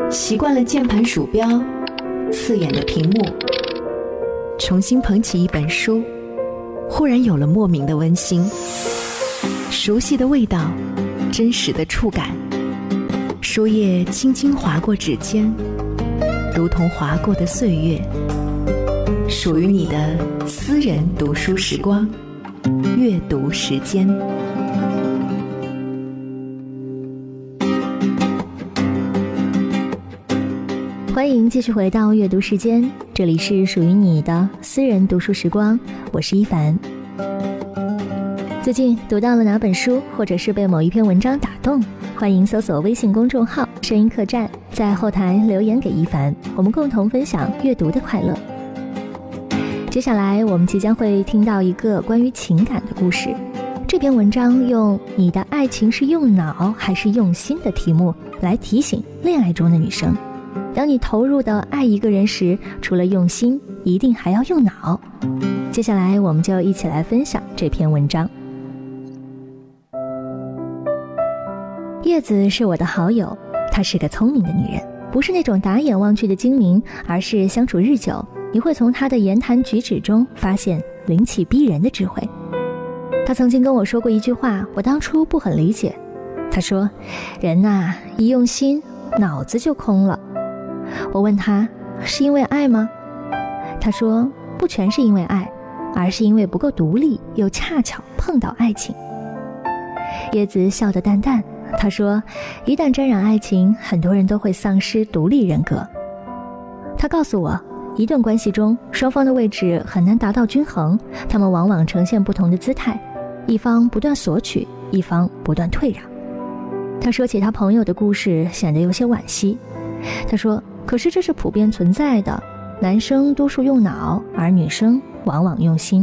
习惯了键盘鼠标，刺眼的屏幕，重新捧起一本书，忽然有了莫名的温馨，熟悉的味道，真实的触感，书页轻轻划过指尖，如同划过的岁月，属于你的私人读书时光，阅读时间。 欢迎继续回到阅读时间，这里是属于你的私人读书时光，我是一凡。最近读到了哪本书，或者是被某一篇文章打动，欢迎搜索微信公众号声音客栈，在后台留言给一凡，我们共同分享阅读的快乐。接下来我们即将会听到一个关于情感的故事，这篇文章用你的爱情是用脑还是用心的题目来提醒恋爱中的女生，当你投入的爱一个人时，除了用心，一定还要用脑。接下来我们就一起来分享这篇文章。叶子是我的好友，她是个聪明的女人，不是那种打眼望去的精明，而是相处日久，你会从她的言谈举止中发现灵气逼人的智慧。她曾经跟我说过一句话，我当初不很理解。她说，人呐，一用心，脑子就空了。我问他，是因为爱吗？他说，不全是因为爱，而是因为不够独立，又恰巧碰到爱情。叶子笑得淡淡，他说，一旦沾染爱情，很多人都会丧失独立人格。他告诉我，一段关系中，双方的位置很难达到均衡，他们往往呈现不同的姿态，一方不断索取，一方不断退让。他说起他朋友的故事，显得有些惋惜。他说，可是这是普遍存在的，男生多数用脑，而女生往往用心。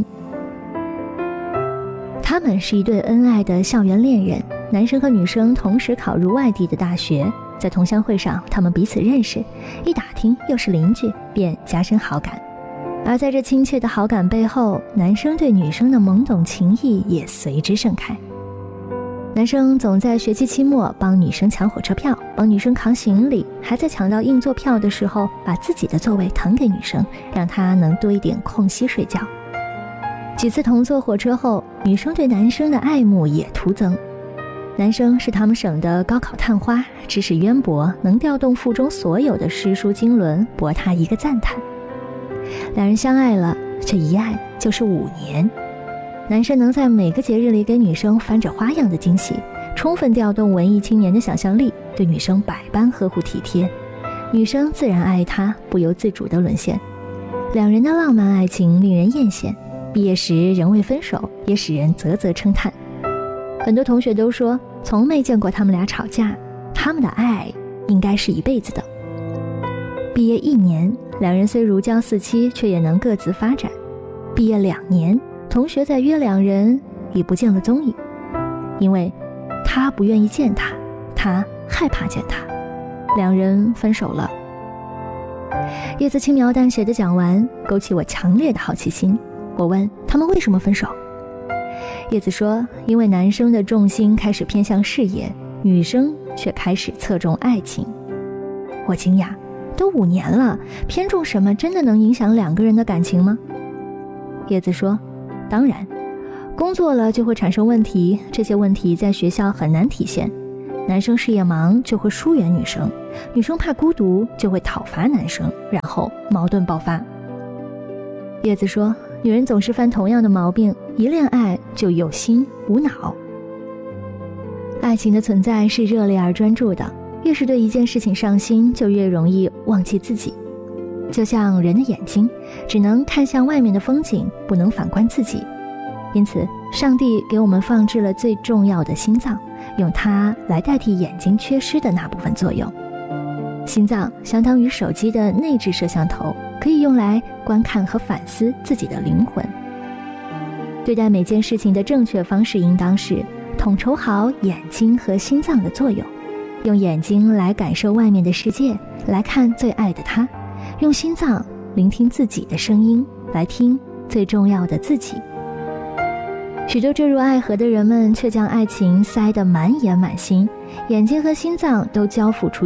他们是一对恩爱的校园恋人，男生和女生同时考入外地的大学，在同乡会上他们彼此认识，一打听又是邻居，便加深好感。而在这亲切的好感背后，男生对女生的懵懂情谊也随之盛开。男生总在学期期末帮女生抢火车票，帮女生扛行李，还在抢到硬座票的时候把自己的座位腾给女生，让她能多一点空隙睡觉。几次同坐火车后，女生对男生的爱慕也徒增。男生是他们省的高考探花，知识渊博，能调动腹中所有的诗书经纶，博他一个赞叹。两人相爱了，这一爱就是5年。男生能在每个节日里给女生翻着花样的惊喜，充分调动文艺青年的想象力，对女生百般呵护体贴，女生自然爱他，不由自主地沦陷。两人的浪漫爱情令人艳羡，毕业时仍未分手，也使人啧啧称叹。很多同学都说从没见过他们俩吵架，他们的爱应该是一辈子的。毕业1年，两人虽如胶似漆，却也能各自发展。毕业2年，同学在约两人，已不见了踪影，因为他不愿意见他，他害怕见他，两人分手了。叶子轻描淡写的讲完，勾起我强烈的好奇心。我问他们为什么分手，叶子说，因为男生的重心开始偏向事业，女生却开始侧重爱情。我惊讶，都5年了，偏重什么真的能影响2个人的感情吗？叶子说，当然，工作了就会产生问题，这些问题在学校很难体现。男生事业忙就会疏远女生，女生怕孤独就会讨伐男生，然后矛盾爆发。叶子说，女人总是犯同样的毛病，一恋爱就有心无脑。爱情的存在是热烈而专注的，越是对一件事情上心，就越容易忘记自己。就像人的眼睛，只能看向外面的风景，不能反观自己。因此，上帝给我们放置了最重要的心脏，用它来代替眼睛缺失的那部分作用。心脏相当于手机的内置摄像头，可以用来观看和反思自己的灵魂。对待每件事情的正确方式应当是统筹好眼睛和心脏的作用，用眼睛来感受外面的世界，来看最爱的他，用心脏聆听自己的声音，来听最重要的自己。许多坠入爱河的人们却将爱情塞得满眼满心，眼睛和心脏都交付出去，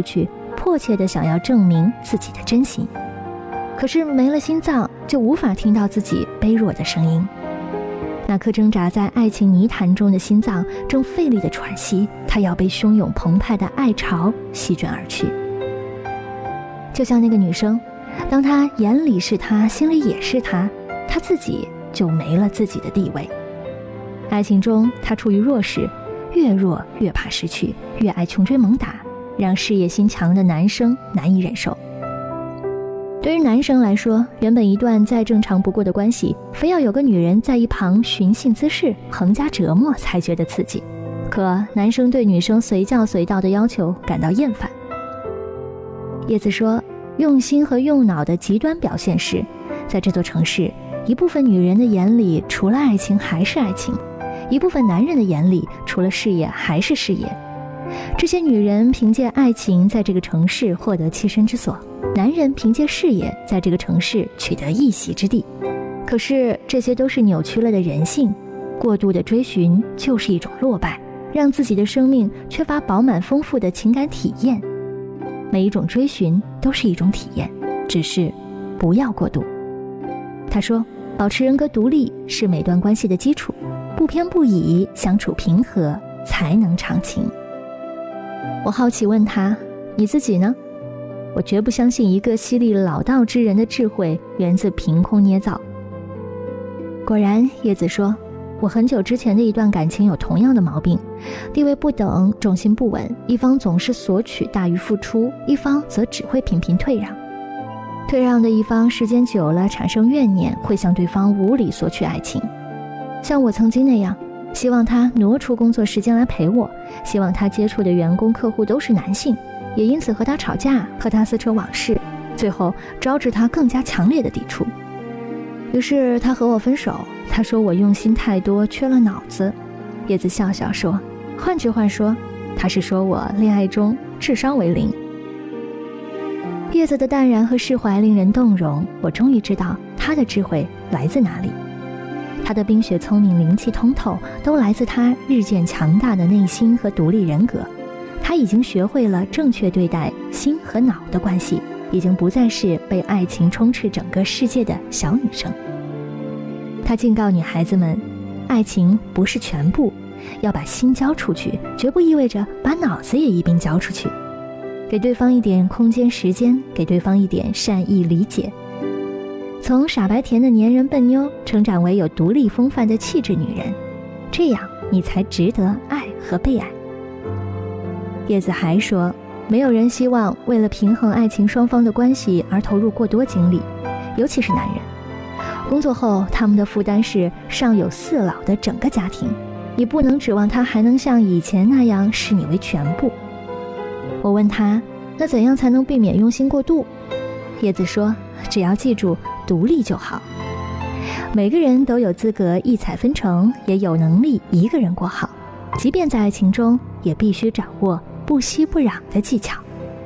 迫切地想要证明自己的真心。可是没了心脏，就无法听到自己卑弱的声音。那颗挣扎在爱情泥潭中的心脏正费力地喘息，它要被汹涌澎湃的爱潮席卷而去。就像那个女生，当她眼里是他，心里也是他，她自己就没了自己的地位。爱情中她处于弱势，越弱越怕失去，越爱穷追猛打，让事业心强的男生难以忍受。对于男生来说，原本一段再正常不过的关系，非要有个女人在一旁寻衅滋事，横加折磨才觉得刺激。可男生对女生随叫随到的要求感到厌烦。叶子说，用心和用脑的极端表现是，在这座城市，一部分女人的眼里除了爱情还是爱情，一部分男人的眼里除了事业还是事业。这些女人凭借爱情在这个城市获得栖身之所，男人凭借事业在这个城市取得一席之地。可是这些都是扭曲了的人性，过度的追寻就是一种落败，让自己的生命缺乏饱满丰富的情感体验。每一种追寻都是一种体验，只是不要过度。他说，保持人格独立是每段关系的基础，不偏不倚，相处平和才能长情。我好奇问他，你自己呢？我绝不相信一个犀利老道之人的智慧源自凭空捏造。果然，叶子说，我很久之前的一段感情有同样的毛病，地位不等，重心不稳，一方总是索取大于付出，一方则只会频频退让。退让的一方时间久了产生怨念，会向对方无理索取爱情。像我曾经那样，希望他挪出工作时间来陪我，希望他接触的员工客户都是男性，也因此和他吵架，和他撕扯往事，最后招致他更加强烈的抵触。于是他和我分手，他说我用心太多，缺了脑子。叶子笑笑说，换句话说，他是说我恋爱中智商为零。叶子的淡然和释怀令人动容，我终于知道他的智慧来自哪里。他的冰雪聪明、灵气通透，都来自他日渐强大的内心和独立人格。他已经学会了正确对待心和脑的关系，已经不再是被爱情充斥整个世界的小女生。他警告女孩子们，爱情不是全部，要把心交出去，绝不意味着把脑子也一并交出去。给对方一点空间时间，给对方一点善意理解，从傻白甜的粘人笨妞成长为有独立风范的气质女人，这样你才值得爱和被爱。叶子还说，没有人希望为了平衡爱情双方的关系而投入过多精力，尤其是男人。工作后，他们的负担是上有四老的整个家庭，你不能指望他还能像以前那样视你为全部。我问他，那怎样才能避免用心过度？叶子说，只要记住独立就好。每个人都有资格一彩纷呈，也有能力一个人过好，即便在爱情中，也必须掌握不息不攘的技巧。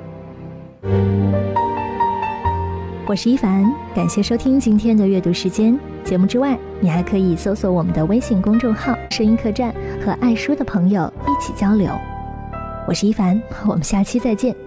我是一凡，感谢收听今天的阅读时间。节目之外，你还可以搜索我们的微信公众号声音客栈，和爱书的朋友一起交流。我是一凡，我们下期再见。